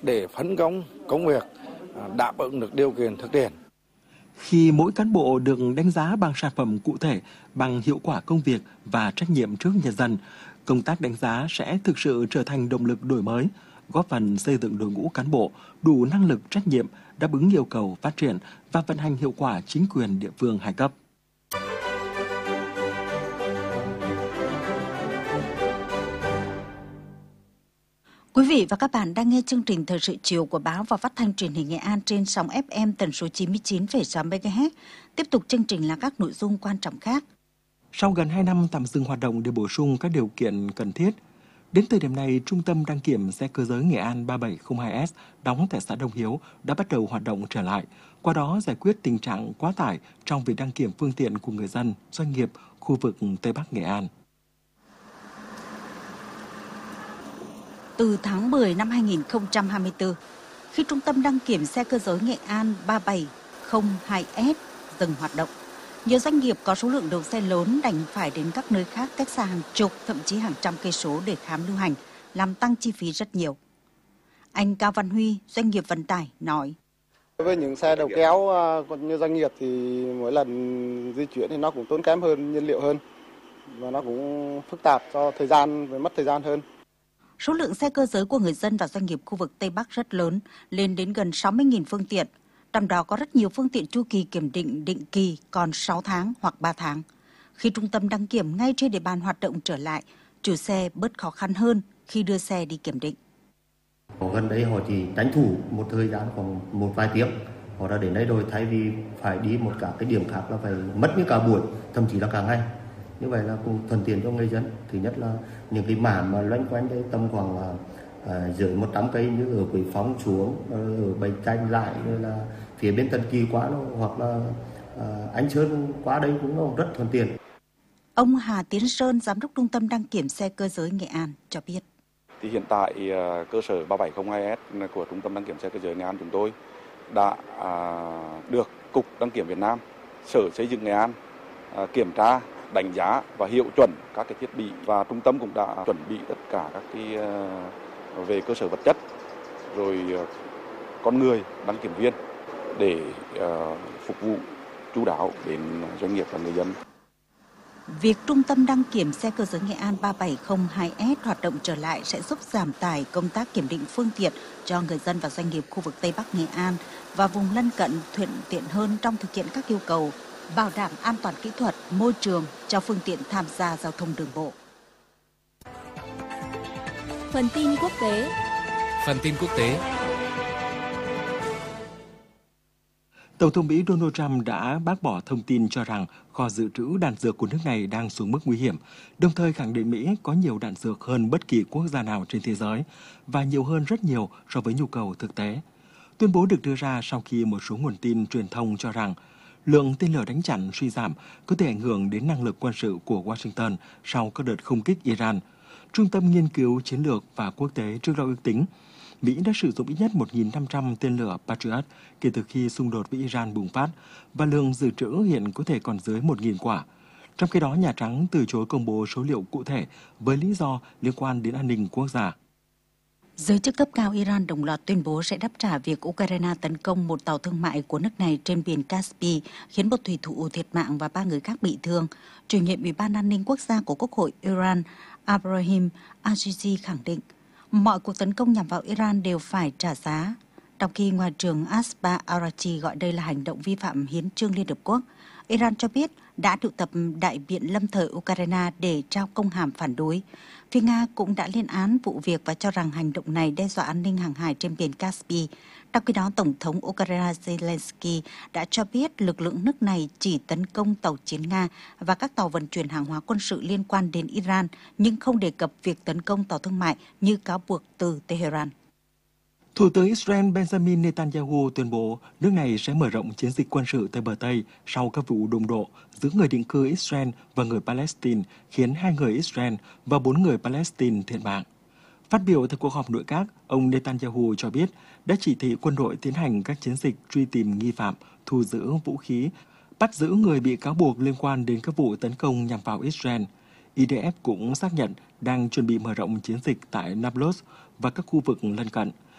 để phân công công việc đáp ứng được điều kiện thực tiễn. Khi mỗi cán bộ được đánh giá bằng sản phẩm cụ thể, bằng hiệu quả công việc và trách nhiệm trước nhân dân, công tác đánh giá sẽ thực sự trở thành động lực đổi mới, góp phần xây dựng đội ngũ cán bộ đủ năng lực trách nhiệm, đáp ứng yêu cầu phát triển và vận hành hiệu quả chính quyền địa phương hai cấp. Quý vị và các bạn đang nghe chương trình Thời sự chiều của Báo và Phát thanh Truyền hình Nghệ An trên sóng FM tần số 99,6 MHz. Tiếp tục chương trình là các nội dung quan trọng khác. Sau gần 2 năm tạm dừng hoạt động để bổ sung các điều kiện cần thiết, đến thời điểm này, Trung tâm đăng kiểm xe cơ giới Nghệ An 3702S đóng tại xã Đông Hiếu đã bắt đầu hoạt động trở lại, qua đó giải quyết tình trạng quá tải trong việc đăng kiểm phương tiện của người dân, doanh nghiệp khu vực Tây Bắc Nghệ An. Từ tháng 10 năm 2024, khi Trung tâm đăng kiểm xe cơ giới Nghệ An 3702S dừng hoạt động, nhiều doanh nghiệp có số lượng đầu xe lớn đành phải đến các nơi khác cách xa hàng chục, thậm chí hàng trăm cây số để khám lưu hành, làm tăng chi phí rất nhiều. Anh Cao Văn Huy, doanh nghiệp vận tải, nói. Với những xe đầu kéo như doanh nghiệp thì mỗi lần di chuyển thì nó cũng tốn kém hơn, nhiên liệu hơn, và nó cũng phức tạp cho thời gian và mất thời gian hơn. Số lượng xe cơ giới của người dân và doanh nghiệp khu vực Tây Bắc rất lớn, lên đến gần 60.000 phương tiện. Trong đó có rất nhiều phương tiện chu kỳ kiểm định định kỳ còn 6 tháng hoặc 3 tháng. Khi trung tâm đăng kiểm ngay trên địa bàn hoạt động trở lại, chủ xe bớt khó khăn hơn khi đưa xe đi kiểm định. Gần đây họ chỉ tranh thủ một thời gian khoảng một vài tiếng. Họ đã đến đây rồi, thay vì phải đi một cả cái điểm khác là phải mất như cả buổi, thậm chí là cả ngày. Như vậy là cũng thuận tiện cho người dân. Thứ nhất là những cái mã mà loanh quanh đây tầm khoảng là dưới 100 cây như ở Quế Phong xuống, ở Bạch Chanh lại, như là phía bên Tân Kỳ quá, hoặc là Anh Sơn qua đây cũng rất thuận tiện. Ông Hà Tiến Sơn, giám đốc trung tâm đăng kiểm xe cơ giới Nghệ An cho biết. Thì hiện tại cơ sở 3702S của trung tâm đăng kiểm xe cơ giới Nghệ An chúng tôi đã được Cục Đăng kiểm Việt Nam, Sở Xây dựng Nghệ An kiểm tra, đánh giá và hiệu chuẩn các cái thiết bị, và trung tâm cũng đã chuẩn bị tất cả các cái về cơ sở vật chất rồi con người đăng kiểm viên để phục vụ chu đáo đến doanh nghiệp và người dân. Việc trung tâm đăng kiểm xe cơ giới Nghệ An 3702S hoạt động trở lại sẽ giúp giảm tải công tác kiểm định phương tiện cho người dân và doanh nghiệp khu vực Tây Bắc Nghệ An và vùng lân cận, thuận tiện hơn trong thực hiện các yêu cầu bảo đảm an toàn kỹ thuật, môi trường cho phương tiện tham gia giao thông đường bộ. Phần tin quốc tế. Tổng thống Mỹ Donald Trump đã bác bỏ thông tin cho rằng kho dự trữ đạn dược của nước này đang xuống mức nguy hiểm, đồng thời khẳng định Mỹ có nhiều đạn dược hơn bất kỳ quốc gia nào trên thế giới và nhiều hơn rất nhiều so với nhu cầu thực tế. Tuyên bố được đưa ra sau khi một số nguồn tin truyền thông cho rằng lượng tên lửa đánh chặn suy giảm có thể ảnh hưởng đến năng lực quân sự của Washington sau các đợt không kích Iran. Trung tâm Nghiên cứu Chiến lược và Quốc tế trước đó ước tính Mỹ đã sử dụng ít nhất 1.500 tên lửa Patriot kể từ khi xung đột với Iran bùng phát, và lượng dự trữ hiện có thể còn dưới 1.000 quả. Trong khi đó, Nhà Trắng từ chối công bố số liệu cụ thể với lý do liên quan đến an ninh quốc gia. Giới chức cấp cao Iran đồng loạt tuyên bố sẽ đáp trả việc Ukraine tấn công một tàu thương mại của nước này trên biển Caspi, khiến một thủy thủ thiệt mạng và 3 người khác bị thương. Chủ nhiệm Ủy ban An ninh Quốc gia của Quốc hội Iran, Abraham Azizi khẳng định, mọi cuộc tấn công nhằm vào Iran đều phải trả giá, trong khi Ngoại trưởng Abbas Araghchi gọi đây là hành động vi phạm hiến chương Liên Hợp Quốc. Iran cho biết đã triệu tập đại biện lâm thời Ukraine để trao công hàm phản đối. Phía Nga cũng đã lên án vụ việc và cho rằng hành động này đe dọa an ninh hàng hải trên biển Caspi. Trong khi đó, Tổng thống Ukraine Zelensky đã cho biết lực lượng nước này chỉ tấn công tàu chiến Nga và các tàu vận chuyển hàng hóa quân sự liên quan đến Iran, nhưng không đề cập việc tấn công tàu thương mại như cáo buộc từ Tehran. Thủ tướng Israel Benjamin Netanyahu tuyên bố nước này sẽ mở rộng chiến dịch quân sự tại bờ Tây sau các vụ đụng độ giữa người định cư Israel và người Palestine, khiến 2 người Israel và 4 người Palestine thiệt mạng. Phát biểu tại cuộc họp nội các, ông Netanyahu cho biết đã chỉ thị quân đội tiến hành các chiến dịch truy tìm nghi phạm, thu giữ vũ khí, bắt giữ người bị cáo buộc liên quan đến các vụ tấn công nhằm vào Israel. IDF cũng xác nhận đang chuẩn bị mở rộng chiến dịch tại Nablus và các khu vực lân cận.